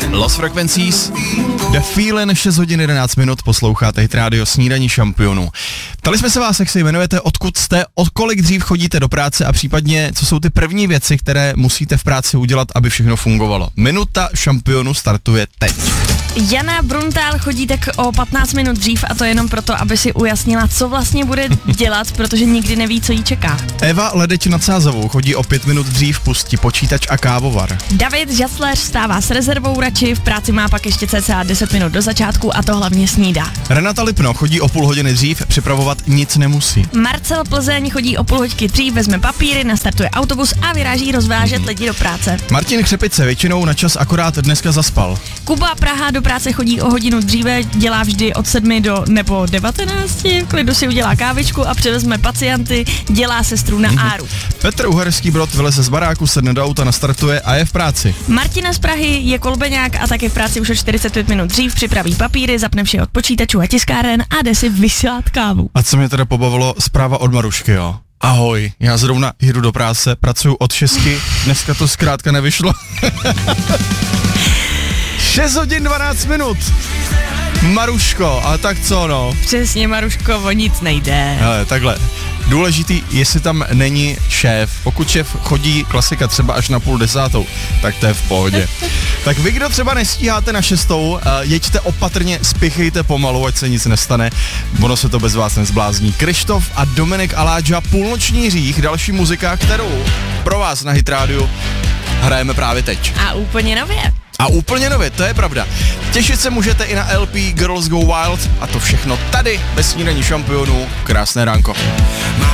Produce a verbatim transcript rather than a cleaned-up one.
Lost Frequencies, The Feeling, šest hodin jedenáct minut, posloucháte Hit Radio Snídaní šampionů. Ptali jsme se vás, jak se jmenujete, odkud jste, od kolik dřív chodíte do práce a případně, co jsou ty první věci, které musíte v práci udělat, aby všechno fungovalo. Minuta šampionu startuje teď. Jana Bruntál chodí tak o patnáct minut dřív a to jenom proto, aby si ujasnila, co vlastně bude dělat, protože nikdy neví, co jí čeká. Eva Ledeč nad Sázavou chodí o pět minut dřív, pustí počítač a kávovar. David Žasléř stává s rezervou radši, v práci má pak ještě cca deset minut do začátku a to hlavně snídá. Renata Lipno chodí o půl hodiny dřív, připravovat nic nemusí. Marcel Plzeň chodí o půl hoďky dřív, vezme papíry, nastartuje autobus a vyráží rozvážet mm-hmm. lidi do práce. Martin Křepice většinou na čas akorát dneska zaspal. Kuba Praha do práce chodí o hodinu dříve, dělá vždy od sedmi do nebo devatenácti, klidu si udělá kávičku a převezme pacienty, dělá sestru na mm-hmm. áru. Petr Uherský Brod vyleze z baráku, sedne do auta, nastartuje a je v práci. Martina z Prahy je kolbeňák a taky v práci už o čtyřicet pět minut dřív, připraví papíry, zapne vše od počítačů a tiskáren a jde si vysílat kávu. A co mě teda pobavilo, zpráva od Marušky, jo. Ahoj, já zrovna jdu do práce, pracuju od šestky, dneska to zkrátka nevyšlo. šest hodin dvanáct minut. Maruško, a tak co no? Přesně, Maruško, o nic nejde. Hele, takhle. Důležitý, jestli tam není šéf. Pokud šéf chodí, klasika, třeba až na půl desátou, tak to je v pohodě. Tak vy, kdo třeba nestíháte na šestou, jeďte opatrně, spěchejte pomalu, ať se nic nestane. Ono se to bez vás nezblázní. Krištof a Dominik Aládža, Půlnoční hřích, další muzika, kterou pro vás na Hit Radio hrajeme právě teď. A úplně nově. A úplně nově, to je pravda. Těšit se můžete i na L P Girls Go Wild a to všechno tady ve Snídaní šampionů. Krásné ránko.